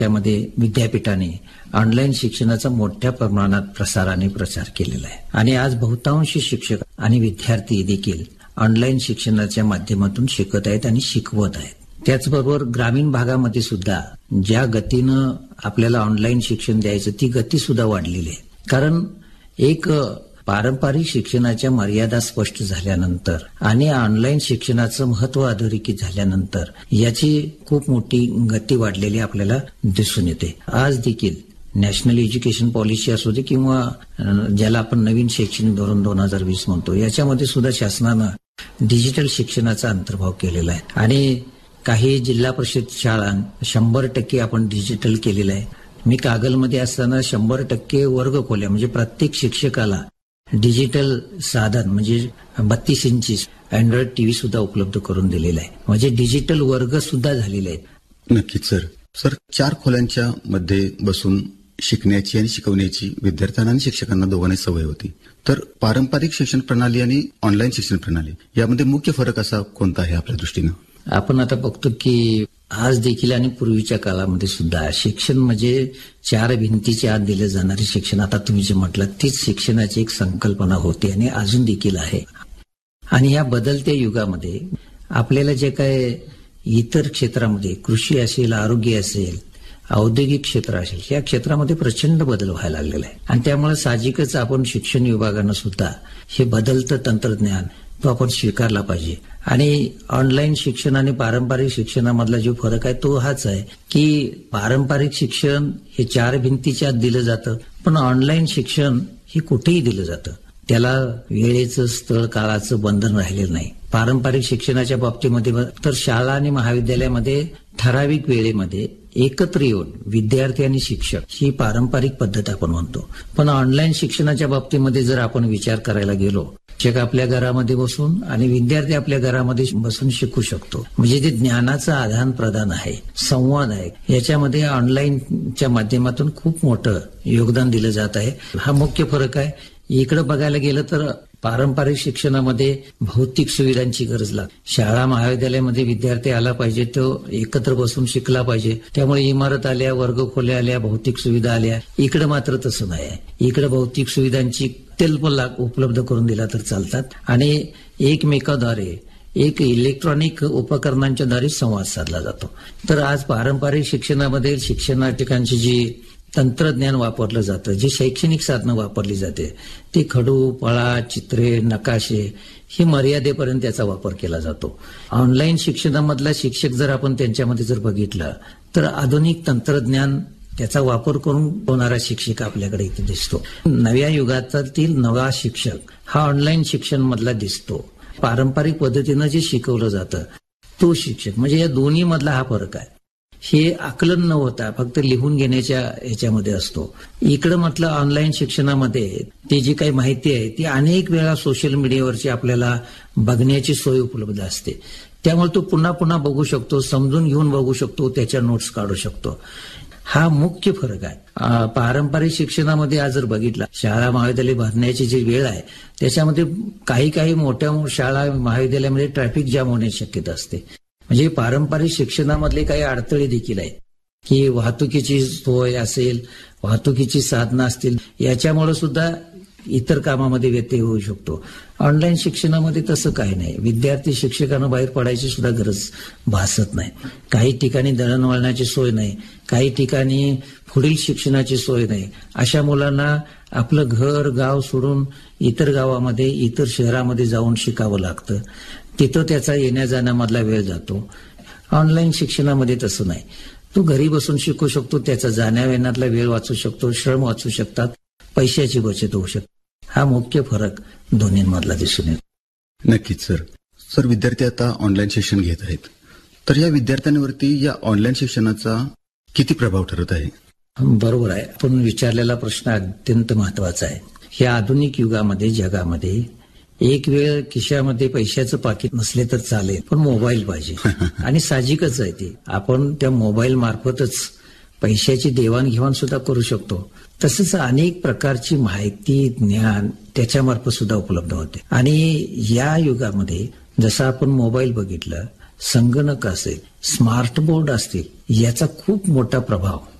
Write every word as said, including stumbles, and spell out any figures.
त्यामध्ये विद्यापीठाने ऑनलाईन शिक्षणाचा मोठ्या प्रमाणात प्रसाराने प्रचार केलेला आहे आणि आज बहुतांश शिक्षक आणि विद्यार्थी देखील ऑनलाईन शिक्षणाच्या माध्यमातून शिकत आहेत आणि शिकवत आहेत. त्याचबरोबर ग्रामीण भागामध्ये सुद्धा ज्या गतीनं आपल्याला ऑनलाईन शिक्षण द्यायचं ती गती सुद्धा वाढलेली आहे. कारण एक पारंपरिक शिक्षणाच्या मर्यादा स्पष्ट झाल्यानंतर आणि ऑनलाईन शिक्षणाचं महत्व अधोरेखित झाल्यानंतर याची खूप मोठी गती वाढलेली आपल्याला दिसून येते. आज देखील नॅशनल एज्युकेशन पॉलिसी असू दे किंवा ज्याला आपण नवीन शैक्षणिक धोरण दोन हजार वीस म्हणतो, याच्यामध्ये सुद्धा शासनानं डिजिटल शिक्षणाचा अंतर्भाव केलेला आहे आणि काही जिल्हा परिषद शाळा शंभर टक्के आपण डिजिटल केलेलं आहे. मी कागलमध्ये असताना शंभर टक्के वर्ग खोल्या म्हणजे प्रत्येक शिक्षकाला डिजिटल साधन म्हणजे बत्तीस इंची अँड्रॉइड टीव्ही सुद्धा उपलब्ध करून दिलेला आहे. म्हणजे डिजिटल वर्ग सुद्धा झालेले आहेत. नक्कीच सर. सर चार खोल्यांच्या मध्ये बसून शिकण्याची आणि शिकवण्याची विद्यार्थ्यांना आणि शिक्षकांना दोघांनी सवय होती. तर पारंपरिक शिक्षण प्रणाली आणि ऑनलाईन शिक्षण प्रणाली यामध्ये मुख्य फरक असा कोणता आहे आपल्या दृष्टीनं? आपण आता बघतो की आज देखील आणि पूर्वीच्या काळामध्ये सुद्धा शिक्षण म्हणजे चार भिंतीच्या आत दिले जाणारे शिक्षण. आता तुम्ही जे म्हटलं तीच शिक्षणाची एक संकल्पना होती आणि अजून देखील आहे. आणि या बदलत्या युगामध्ये आपल्याला जे काय इतर क्षेत्रामध्ये कृषी असेल, आरोग्य असेल, औद्योगिक क्षेत्र असेल, या क्षेत्रामध्ये प्रचंड बदल व्हायला लागलेला आहे आणि त्यामुळे साहजिकच आपण शिक्षण विभागानं सुद्धा हे बदलतं तंत्रज्ञान तो आपण स्वीकारला पाहिजे. आणि ऑनलाईन शिक्षण आणि पारंपरिक शिक्षणामधला जो फरक आहे तो हाच आहे की पारंपरिक शिक्षण हे चार भिंतीच्या आत दिलं जातं, पण ऑनलाईन शिक्षण हे कुठेही दिलं जातं. त्याला वेळेचं, स्थळ, काळाचं बंधन राहिलेलं नाही. पारंपरिक शिक्षणाच्या बाबतीमध्ये तर शाळा आणि महाविद्यालयामध्ये ठराविक वेळेमध्ये एकत्र येऊन विद्यार्थी आणि शिक्षक ही पारंपरिक पद्धत आपण म्हणतो. पण ऑनलाईन शिक्षणाच्या बाबतीमध्ये जर आपण विचार करायला गेलो, शिक्षक आपल्या घरामध्ये बसून आणि विद्यार्थी आपल्या घरामध्ये बसून शिकू शकतो. म्हणजे जे ज्ञानाचं आदान प्रदान आहे, संवाद आहे, याच्यामध्ये ऑनलाईनच्या माध्यमातून खूप मोठं योगदान दिलं जात आहे. हा मुख्य फरक आहे. इकडे बघायला गेलं तर पारंपरिक शिक्षणामध्ये भौतिक सुविधांची गरज लागते. शाळा महाविद्यालयामध्ये विद्यार्थी आला पाहिजे, तो एकत्र बसून शिकला पाहिजे. त्यामुळे इमारत आल्या, वर्गखोल्या आल्या, भौतिक सुविधा आल्या. इकडे मात्र तसं नाही आहे. इकडे भौतिक सुविधांची तेल्प लाग उपलब्ध करून दिला तर चालतात आणि एकमेकाद्वारे एक इलेक्ट्रॉनिक उपकरणांच्या द्वारे संवाद साधला जातो. तर आज पारंपरिक शिक्षणामध्ये शिक्षणार्थींची जी तंत्रज्ञान वापरलं जातं, जी शैक्षणिक साधनं वापरली जाते, ती खडू, फळा, चित्रे, नकाशे ही मर्यादेपर्यंत त्याचा वापर केला जातो. ऑनलाईन शिक्षणामधला शिक्षक जर आपण त्यांच्यामध्ये जर बघितलं तर आधुनिक तंत्रज्ञान त्याचा वापर करून होणारा शिक्षक आपल्याकडे इथे दिसतो. नव्या युगातील नवा शिक्षक हा ऑनलाईन शिक्षण मधला दिसतो. पारंपरिक पद्धतीनं जे शिकवलं जातं तो शिक्षक, म्हणजे या दोन्ही मधला हा फरक आहे. हे आकलन न होता फक्त लिहून घेण्याच्या ह्याच्यामध्ये असतो. इकडं म्हटलं ऑनलाईन शिक्षणामध्ये ती जी काही माहिती आहे ती अनेक वेळा सोशल मीडियावरची आपल्याला बघण्याची सोय उपलब्ध असते. त्यामुळे तो पुन्हा पुन्हा बघू शकतो, समजून घेऊन बघू शकतो, त्याच्या नोट्स काढू शकतो. हा मुख्य फरक आहे. पारंपरिक शिक्षणामध्ये आज जर बघितला, शाळा महाविद्यालय भरण्याची जी वेळ आहे त्याच्यामध्ये काही काही मोठ्या शाळा महाविद्यालयामध्ये ट्रॅफिक जाम होण्याची शक्यता असते. म्हणजे पारंपरिक शिक्षणामधले काही अडथळे देखील आहेत की वाहतुकीची सोय असेल, वाहतुकीची साधनं असतील, याच्यामुळे सुद्धा इतर कामामध्ये व्यत्यय होऊ शकतो. ऑनलाईन शिक्षणामध्ये तसं काही नाही. विद्यार्थी शिक्षकांना बाहेर पडायची सुद्धा गरज भासत नाही. काही ठिकाणी दळणवळणाची सोय नाही, काही ठिकाणी पुढील शिक्षणाची सोय नाही. अशा मुलांना आपलं घर गाव सोडून इतर गावामध्ये, इतर शहरामध्ये जाऊन शिकावं लागतं. तिथं त्याचा येण्या जाण्यामधला वेळ जातो. ऑनलाईन शिक्षणामध्ये तसं नाही. तो घरी बसून शिकू शकतो, त्याचा जाण्या येण्यातला वेळ वाचू शकतो, श्रम वाचू शकतात, पैशाची बचत होऊ शकते. हा मुख्य फरक दोन्हीमधला दिसून येतो. नक्कीच सर. सर विद्यार्थी आता ऑनलाईन शिक्षण घेत आहेत, तर या विद्यार्थ्यांवरती या ऑनलाईन शिक्षणाचा किती प्रभाव ठरत आहे? बरोबर आहे. आपण विचारलेला प्रश्न अत्यंत महत्वाचा आहे. या आधुनिक युगामध्ये, जगामध्ये एक वेळ खिशामध्ये पैशाचं पाकिट नसले तर चालेल, पण मोबाईल पाहिजे. आणि साहजिकच आहे ते. आपण त्या मोबाईल मार्फतच पैशाची देवाणघेवाण सुद्धा करू शकतो. तसंच अनेक प्रकारची माहिती, ज्ञान त्याच्यामार्फत सुद्धा उपलब्ध होते. आणि या युगामध्ये जसं आपण मोबाईल बघितलं, संगणक असेल, स्मार्ट बोर्ड असतील, याचा खूप मोठा प्रभाव